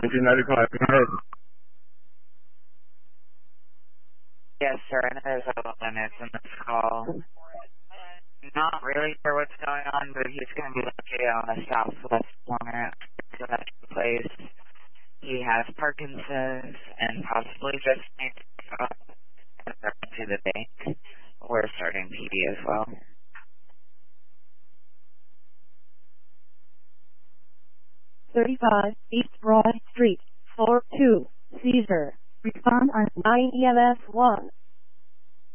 1995. Go ahead. Yes, sir. I know there's a limit in this call. Not really sure what's going on, but he's going to be located on the southwest corner of that place. He has Parkinson's and possibly just needs to go to the bank. We're starting PD as well. 35 East Broad Street, floor 2, Caesar. Respond on 9 EMS 1.